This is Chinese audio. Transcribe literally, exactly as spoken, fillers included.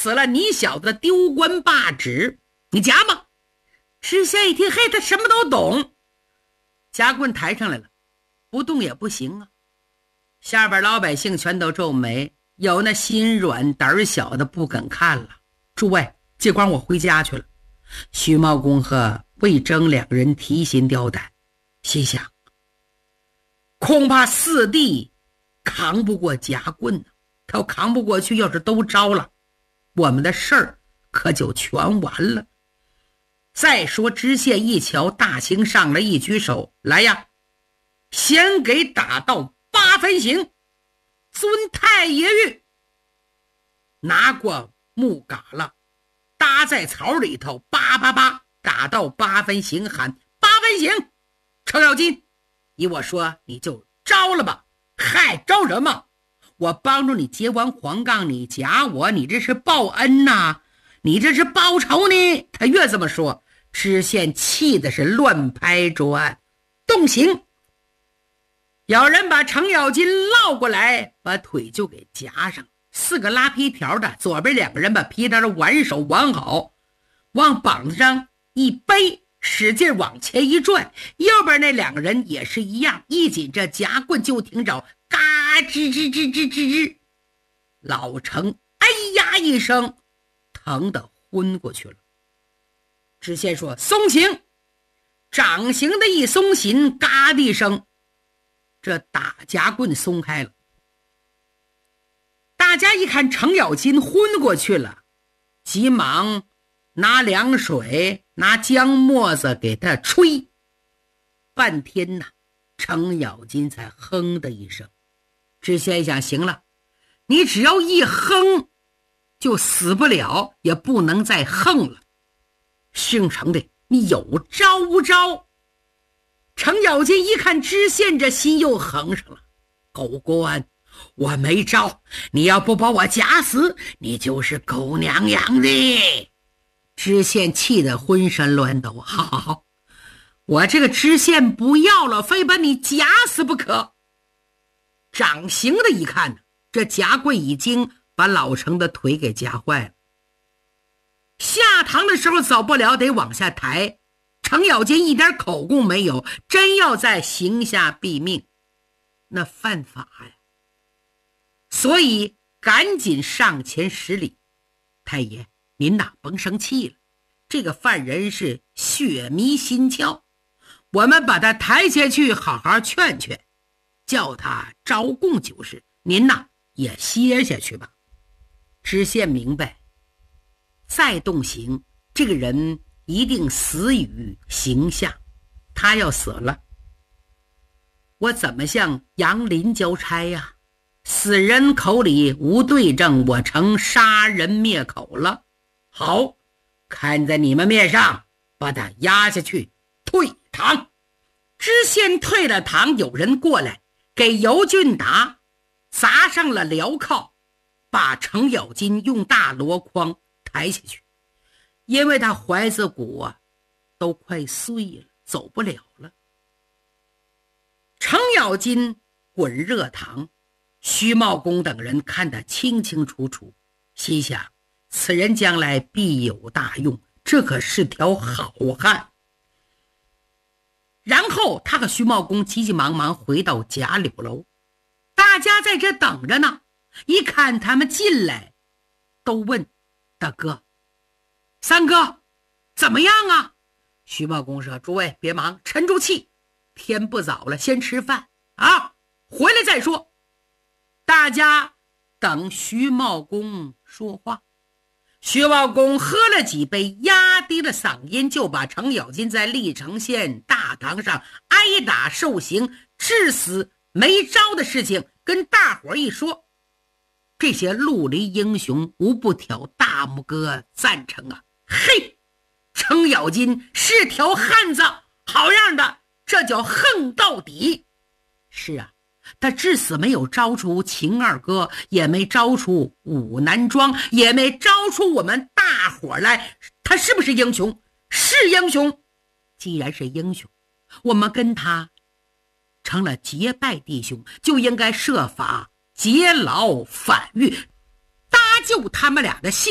死了你小子丢官罢职，你夹吗？知县一听，嘿，他什么都懂。夹棍抬上来了，不动也不行啊。下边老百姓全都皱眉，有那心软胆小的不肯看了。诸位，这关我回家去了。徐茂公和魏征两人提心吊胆，心想恐怕四弟扛不过夹棍呢，他要扛不过去，要是都招了，我们的事儿可就全完了。再说知县一瞧大刑上来，一举手，来呀，先给打到八分刑，遵太爷谕。拿过木嘎了，搭在草里头，叭叭叭打到八分刑，喊八分刑。程咬金，依我说你就招了吧。嗨，招什么？我帮助你结完黄杠，你夹我，你这是报恩呐、啊，你这是报仇呢。他越这么说，知县气的是乱拍桌案，动刑。有人把程咬金捞过来，把腿就给夹上，四个拉皮条的，左边两个人把皮条挽手挽好，往膀子上一背，使劲往前一转，右边那两个人也是一样，一紧这夹棍就听着嘎吱吱吱吱吱吱，老程哎呀一声，疼得昏过去了。知县说松刑，掌刑的一松刑，嘎的一声，这打夹棍松开了。大家一看程咬金昏过去了，急忙拿凉水拿姜沫子给他吹，半天呐，程咬金才哼的一声。知县一想，行了，你只要一哼就死不了，也不能再哼了。姓程的，你有招不招？程咬金一看知县，这心又横上了。狗官，我没招，你要不把我夹死，你就是狗娘养的。知县气得浑身乱抖，好好好，我这个知县不要了，非把你夹死不可。掌刑的一看，这夹棍已经把老程的腿给夹坏了，下堂的时候走不了，得往下抬。程咬金一点口供没有，真要在刑下毙命，那犯法呀。所以赶紧上前施礼，太爷您哪甭生气了，这个犯人是血迷心窍，我们把他抬下去好好劝劝，叫他招供就是，您呐也歇下去吧。知县明白，再动刑，这个人一定死于刑下，他要死了，我怎么向杨林交差呀？死人口里无对证，我成杀人灭口了。好，看在你们面上，把他押下去退堂。知县退了堂，有人过来给尤俊达砸上了镣铐，把程咬金用大箩筐抬下去，因为他怀子骨啊都快碎了，走不了了。程咬金滚热堂，徐茂公等人看得清清楚楚，心想此人将来必有大用，这可是条好汉。然后他和徐茂公急急忙忙回到贾柳楼，大家在这等着呢。一看他们进来，都问大哥三哥怎么样啊？徐茂公说，诸位别忙，沉住气，天不早了，先吃饭啊，回来再说。大家等徐茂公说话。徐茂公喝了几杯，压低了嗓音，就把程咬金在历城县大堂上挨打受刑致死没招的事情跟大伙一说。这些绿林英雄无不挑大拇哥赞成啊！嘿，程咬金是条汉子，好样的，这叫横到底。是啊，他至死没有招出秦二哥，也没招出武南庄，也没招出我们大伙来，他是不是英雄？是英雄。既然是英雄，我们跟他成了结拜弟兄，就应该设法劫牢反狱，搭救他们俩的性